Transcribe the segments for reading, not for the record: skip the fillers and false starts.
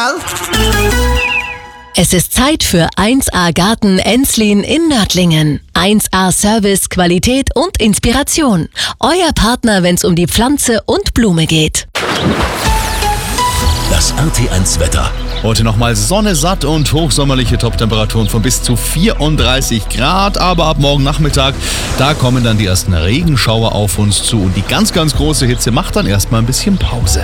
gell? Es ist Zeit für 1A Garten Enslin in Nördlingen. 1A Service, Qualität und Inspiration. Euer Partner, wenn es um die Pflanze und Blume geht. Das RT1 Wetter. Heute nochmal Sonne satt und hochsommerliche Toptemperaturen von bis zu 34 Grad. Aber ab morgen Nachmittag, da kommen dann die ersten Regenschauer auf uns zu. Und die ganz, ganz große Hitze macht dann erstmal ein bisschen Pause.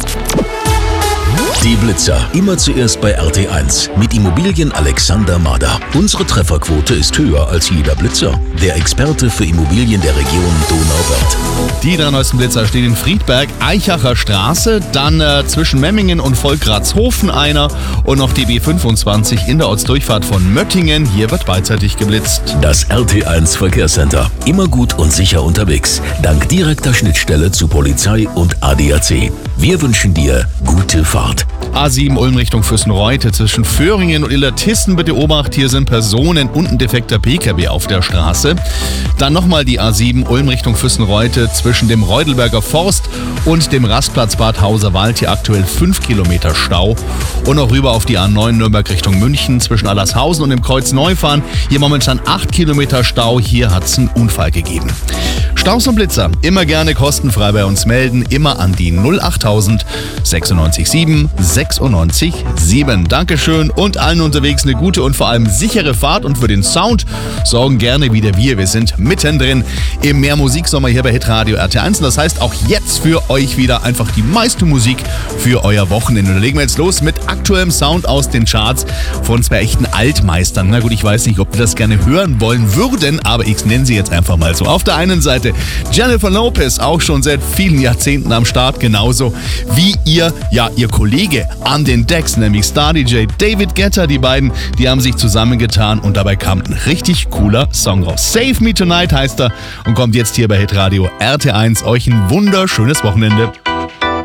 Die Blitzer. Immer zuerst bei RT1 mit Immobilien Alexander Mader. Unsere Trefferquote ist höher als jeder Blitzer. Der Experte für Immobilien der Region Donauwörth. Die drei neuesten Blitzer stehen in Friedberg, Eichacher Straße, dann zwischen Memmingen und Volkratshofen einer und noch die B25 in der Ortsdurchfahrt von Möttingen. Hier wird beidseitig geblitzt. Das RT1 Verkehrscenter. Immer gut und sicher unterwegs. Dank direkter Schnittstelle zu Polizei und ADAC. Wir wünschen dir gute Fahrt. A7 Ulm Richtung Füssenreute zwischen Föhringen und Illertissen. Bitte Obacht, hier sind Personen und ein defekter PKW auf der Straße. Dann nochmal die A7 Ulm Richtung Füssenreute zwischen dem Reudelberger Forst und dem Rastplatz Bad Hauserwald. Hier aktuell 5 Kilometer Stau. Und noch rüber auf die A9 Nürnberg Richtung München zwischen Allershausen und dem Kreuz Neufahren. Hier momentan 8 Kilometer Stau. Hier hat es einen Unfall gegeben. Staus und Blitzer, immer gerne kostenfrei bei uns melden, immer an die 08000 96 7 96 7. Dankeschön und allen unterwegs eine gute und vor allem sichere Fahrt und für den Sound sorgen gerne wieder wir. Wir sind mittendrin im Mehrmusiksommer hier bei Hitradio RT1 und das heißt auch jetzt für euch wieder einfach die meiste Musik für euer Wochenende. Und da legen wir jetzt los mit aktuellem Sound aus den Charts von zwei echten Altmeistern. Na gut, ich weiß nicht, ob wir das gerne hören wollen würden, aber ich nenne sie jetzt einfach mal so. Auf der einen Seite Jennifer Lopez, auch schon seit vielen Jahrzehnten am Start, genauso wie ihr Kollege an den Decks, nämlich Star-DJ David Guetta. Die beiden, die haben sich zusammengetan und dabei kam ein richtig cooler Song raus. Save Me Tonight heißt er und kommt jetzt hier bei Hitradio RT1. Euch ein wunderschönes Wochenende.